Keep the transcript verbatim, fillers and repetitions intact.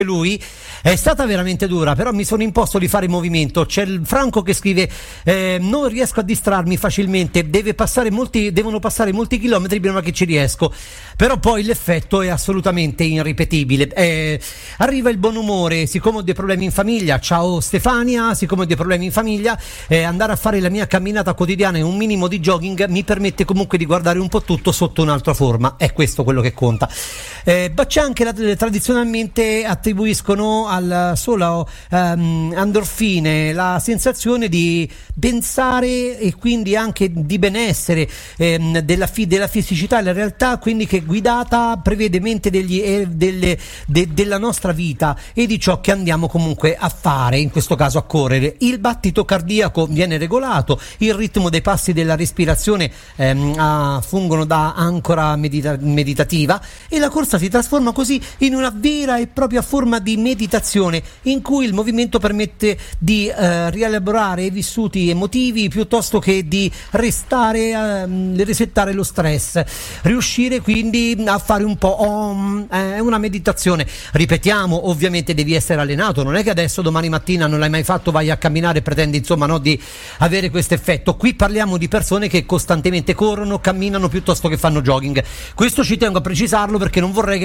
lui, è stata veramente dura, però mi sono imposto di fare movimento. C'è il Franco che scrive eh, non riesco a distrarmi facilmente, deve passare molti, devono passare molti chilometri prima che ci riesco, però poi l'effetto è assolutamente irripetibile. Eh, arriva il buon umore, siccome ho dei problemi in famiglia, ciao Stefania, siccome ho dei problemi in famiglia, eh, andare a fare la mia camminata quotidiana e un minimo di jogging mi permette comunque di guardare un po' tutto sotto un'altra forma, è questo quello che conta. Eh, ma c'è anche la, tradizionalmente attribuiscono al solo um, endorfine la sensazione di pensare e quindi anche di benessere, ehm, della, fi- della fisicità, la realtà quindi che guidata prevede mente degli, eh, delle, de- della nostra vita e di ciò che andiamo comunque a fare, in questo caso a correre. Il battito cardiaco viene regolato, il ritmo dei passi della respirazione ehm, ah, fungono da ancora medita- meditativa e la corsa si trasforma così in una vera e propria forma di meditazione in cui il movimento permette di eh, rielaborare i vissuti emotivi piuttosto che di restare eh, resettare lo stress, riuscire quindi a fare un po' om, è eh, una meditazione. Ripetiamo, ovviamente devi essere allenato, non è che adesso domani mattina non l'hai mai fatto vai a camminare e pretendi insomma no, di avere questo effetto. Qui parliamo di persone che costantemente corrono, camminano piuttosto che fanno jogging. Questo ci tengo a precisarlo perché non vorrei che